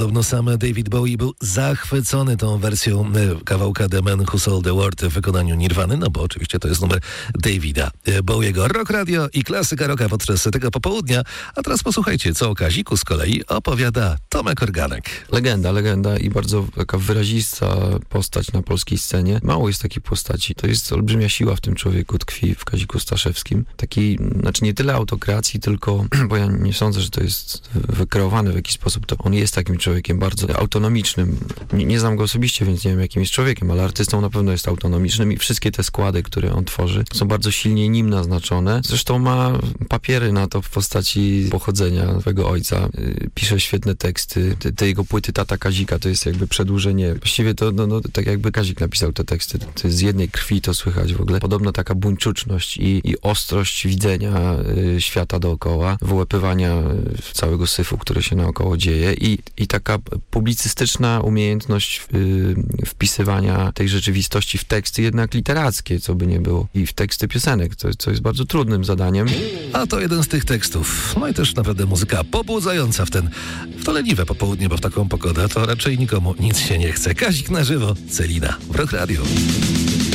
Podobno sam David Bowie był zachwycony tą wersją kawałka The Man Who Sold the World w wykonaniu Nirwany, no bo oczywiście to jest numer Davida Bowiego. Rock Radio i klasyka rocka podczas tego popołudnia. A teraz posłuchajcie, co o Kaziku z kolei opowiada Tomek Organek. Legenda i bardzo taka wyrazista postać na polskiej scenie. Mało jest takiej postaci. To jest olbrzymia siła w tym człowieku tkwi, w Kaziku Staszewskim. Taki, znaczy nie tyle autokracji, tylko, bo ja nie sądzę, że to jest wykreowane w jakiś sposób, to on jest takim człowiekiem bardzo autonomicznym. Nie znam go osobiście, więc nie wiem, jakim jest człowiekiem, ale artystą na pewno jest autonomicznym i wszystkie te składy, które on tworzy, są bardzo silnie nim naznaczone. Zresztą ma papiery na to w postaci pochodzenia swojego ojca. Pisze świetne teksty. Te jego płyty Tata Kazika to jest jakby przedłużenie. Właściwie to tak jakby Kazik napisał te teksty. To jest z jednej krwi, to słychać w ogóle. Podobno taka buńczuczność i ostrość widzenia świata dookoła, wyłapywania całego syfu, który się naokoło dzieje i taka publicystyczna umiejętność wpisywania tej rzeczywistości w teksty jednak literackie, co by nie było, i w teksty piosenek, co jest bardzo trudnym zadaniem. A to jeden z tych tekstów. No i też naprawdę muzyka pobudzająca w to leniwe popołudnie, bo w taką pogodę to raczej nikomu nic się nie chce. Kazik na żywo, Celina w Rock Radio.